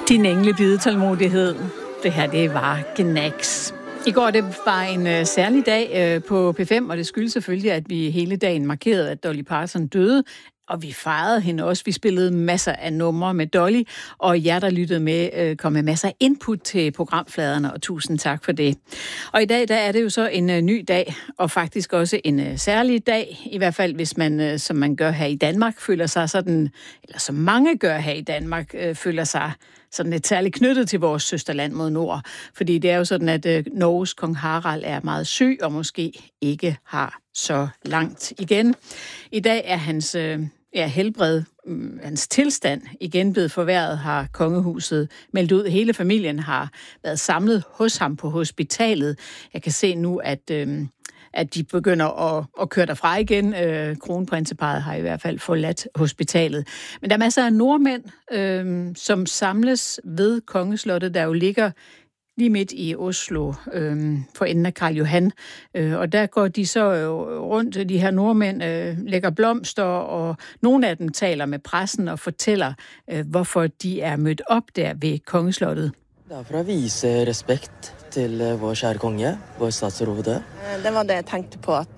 Din englebide tålmodighed. Det her, det var Gnags. I går, det var en særlig dag på P5, og det skyldes selvfølgelig, at vi hele dagen markerede, at Dolly Parton døde. Og vi fejrede hende også. Vi spillede masser af numre med Dolly, og jer, der lyttede med, kom med masser af input til programfladerne, og tusind tak for det. Og i dag, der er det jo så en ny dag, og faktisk også en særlig dag, i hvert fald hvis man, som man gør her i Danmark, føler sig sådan, eller som mange gør her i Danmark, føler sig sådan lidt særligt knyttet til vores søsterland mod nord. Fordi det er jo sådan, at Norges kong Harald er meget syg, og måske ikke har så langt igen. I dag er hans helbred, hans tilstand igen blevet forværret, har kongehuset meldt ud. Hele familien har været samlet hos ham på hospitalet. Jeg kan se nu, at de begynder at køre derfra igen. Kronprinseparret har i hvert fald forladt hospitalet. Men der er masser af nordmænd, som samles ved Kongeslottet, der jo ligger lige midt i Oslo, for enden af Karl Johan. Og der går de så rundt, de her nordmænd, lægger blomster, og nogle af dem taler med pressen og fortæller, hvorfor de er mødt op der ved Kongeslottet. Det er for at vise respekt til vores kære konge, vores statsråd. Det var det, jeg tænkte på, at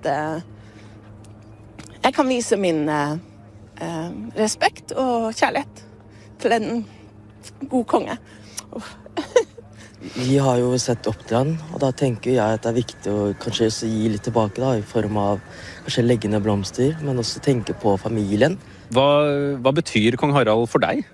jeg kan vise min respekt og kærlighed til en god konge. Vi har jo sett opp til han, og da tenker jeg at det er viktig å kanskje også gi litt tilbake da, i form av kanskje legge ned blomster, men også tenke på familien. Hva betyr kong Harald for deg?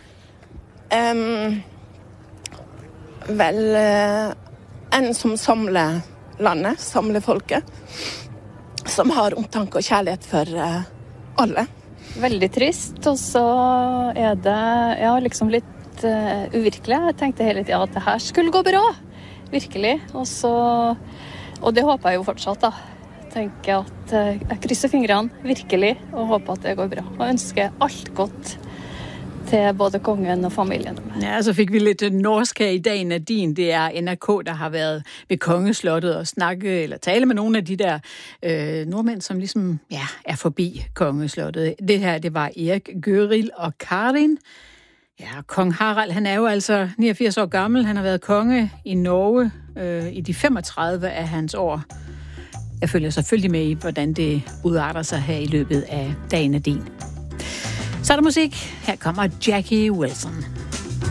En som samler landet, samler folket, som har omtanke og kjærlighet for alle. Veldig trist, og så er det liksom litt uvirkelig. Jeg tenkte hele tiden at det her skulle gå bra, virkelig. Og det håper jeg jo fortsatt da. Tenker at jeg krysser fingrene, virkelig, og håper at det går bra. Og ønsker alt godt til både kongen og familien. Ja, så fik vi lidt norsk her i dag, Nadine. Det er NRK, der har været ved Kongeslottet og snakke eller tale med nogle af de der nordmænd, som ligesom er forbi Kongeslottet. Det her, det var Erik, Gøril og Karin. Ja, kong Harald, han er jo altså 89 år gammel. Han har været konge i Norge i de 35 af hans år. Jeg følger selvfølgelig med i, hvordan det udarter sig her i løbet af dagen af din. Så er der musik. Her kommer Jackie Wilson.